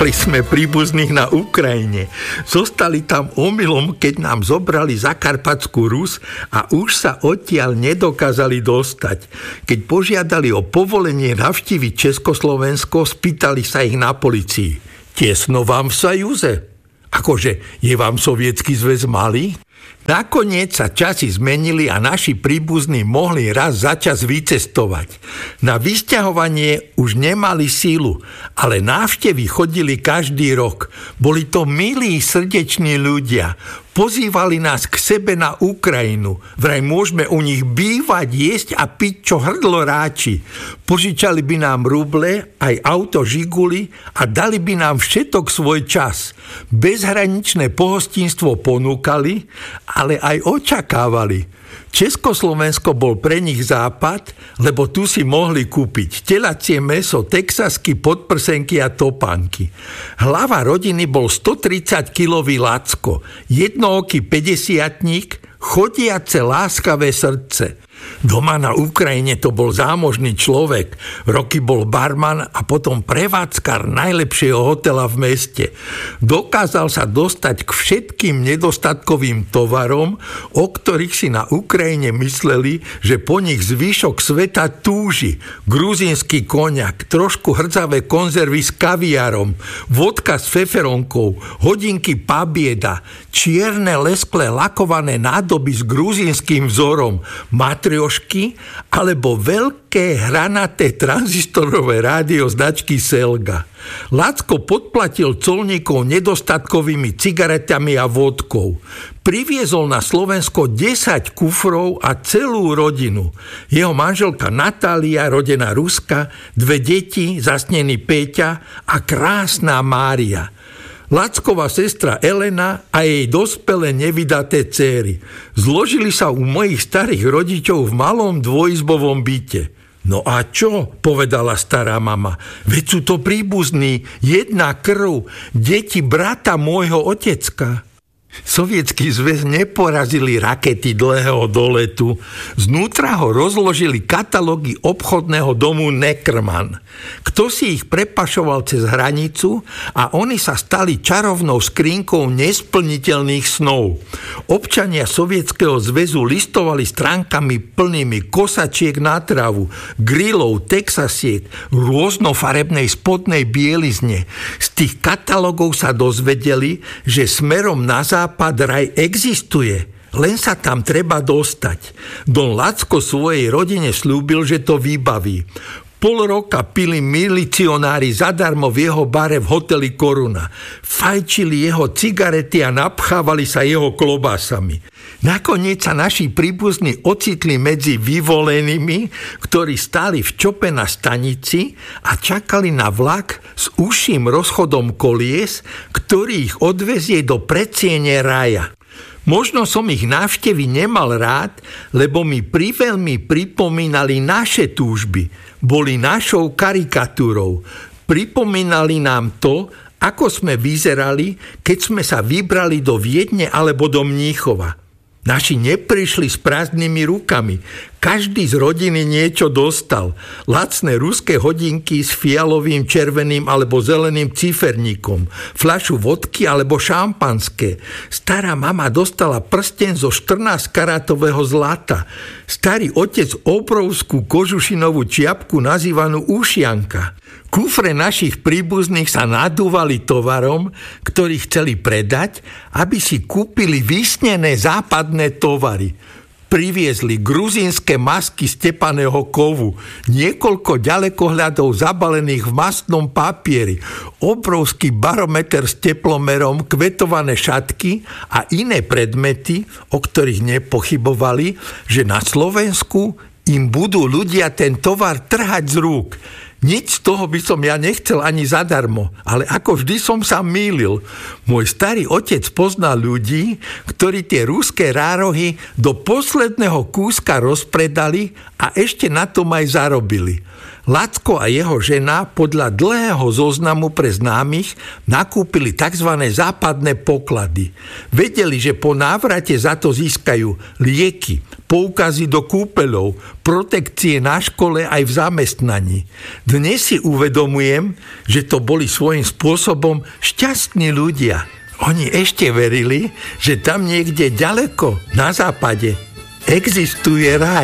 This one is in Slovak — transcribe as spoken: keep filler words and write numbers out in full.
Mali sme príbuzných na Ukrajine. Zostali tam omylom, keď nám zobrali Zakarpatskú Rus a už sa odtiaľ nedokázali dostať. Keď požiadali o povolenie navštíviť Československo, spýtali sa ich na polícii. Tesno vám v Sajúze? Akože, je vám Sovietsky zväz malý? Nakoniec sa časy zmenili a naši príbuzní mohli raz za čas vycestovať. Na vysťahovanie už nemali sílu, ale návštevy chodili každý rok. Boli to milí, srdeční ľudia. Pozývali nás k sebe na Ukrajinu. Vraj môžeme u nich bývať, jesť a piť, čo hrdlo ráči. Požičali by nám ruble, aj auto Žiguli a dali by nám všetok svoj čas. Bezhraničné pohostinstvo ponúkali, ale aj očakávali. Československo bol pre nich západ, lebo tu si mohli kúpiť telacie mäso, texasky, podprsenky a topánky. Hlava rodiny bol stotridsaťkilový Lacko, jednooký päťdesiatnik, chodiace láskavé srdce. Doma na Ukrajine to bol zámožný človek. Roky bol barman a potom prevádzkar najlepšieho hotela v meste. Dokázal sa dostať k všetkým nedostatkovým tovarom, o ktorých si na Ukrajine mysleli, že po nich zvyšok sveta túži. Gruzínsky koniak, trošku hrdzavé konzervy s kaviárom, vodka s feferonkou, hodinky Pabieda, čierne lesklé lakované nádoby s gruzínskym vzorom, matriošky alebo veľké hranaté tranzistorové rádio značky Selga. Lacko podplatil colníkov nedostatkovými cigaretami a vodkou. Priviezol na Slovensko desať kufrov a celú rodinu. Jeho manželka Natália, rodená Ruska, dve deti, zasnený Péťa a krásna Mária. Lacková sestra Elena a jej dospelé nevydaté céry. Zložili sa u mojich starých rodičov v malom dvojizbovom byte. No a čo, povedala stará mama, veď sú to príbuzní, jedna krv, deti brata môjho otecka. Sovietský zväz neporazili rakety dlhého doletu. Znútra ho rozložili katalógy obchodného domu Neckermann. Kto si ich prepašoval cez hranicu a oni sa stali čarovnou skrínkou nesplniteľných snov. Občania Sovietskeho zväzu listovali stránkami plnými kosačiek na trávu, grillov, texasiek, rôznofarebnej spodnej bielizne. Z tých katalógov sa dozvedeli, že smerom na západ Západ raj existuje, len sa tam treba dostať. Don Lacko svojej rodine slúbil, že to vybaví. Pol roka pili milicionári zadarmo v jeho bare v hoteli Koruna. Fajčili jeho cigarety a napchávali sa jeho klobásami. Nakoniec sa naši príbuzní ocitli medzi vyvolenými, ktorí stáli v čope na stanici a čakali na vlak s užším rozchodom kolies, ktorý ich odvezie do predsiene raja. Možno som ich návštevy nemal rád, lebo mi priveľmi pripomínali naše túžby. Boli našou karikatúrou. Pripomínali nám to, ako sme vyzerali, keď sme sa vybrali do Viedne alebo do Mníchova. Naši neprišli s prázdnymi rukami. Každý z rodiny niečo dostal. Lacné ruské hodinky s fialovým, červeným alebo zeleným ciferníkom, fľašu vodky alebo šampanské. Stará mama dostala prsteň zo štrnásťkaratového zlata. Starý otec obrovskú kožušinovú čiapku nazývanú ušianka. Kufre našich príbuzných sa nadúvali tovarom, ktorí chceli predať, aby si kúpili vysnené západné tovary. Priviezli gruzínske masky z tepaného kovu, niekoľko ďalekohľadov zabalených v mastnom papieri, obrovský barometer s teplomerom, kvetované šatky a iné predmety, o ktorých nepochybovali, že na Slovensku im budú ľudia ten tovar trhať z rúk. Nič z toho by som ja nechcel ani zadarmo, ale ako vždy som sa mýlil. Môj starý otec poznal ľudí, ktorí tie ruské rárohy do posledného kúska rozpredali a ešte na tom aj zarobili. Lacko a jeho žena podľa dlhého zoznamu pre známych nakúpili tzv. Západné poklady. Vedeli, že po návrate za to získajú lieky, poukazy do kúpeľov, protekcie na škole aj v zamestnaní. Dnes si uvedomujem, že to boli svojím spôsobom šťastní ľudia. Oni ešte verili, že tam niekde ďaleko na západe existuje raj.